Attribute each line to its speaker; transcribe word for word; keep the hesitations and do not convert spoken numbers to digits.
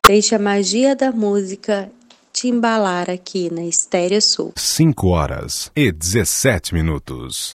Speaker 1: Deixe a magia da música te embalar aqui na Estéreo Sul.
Speaker 2: cinco horas e dezessete minutos.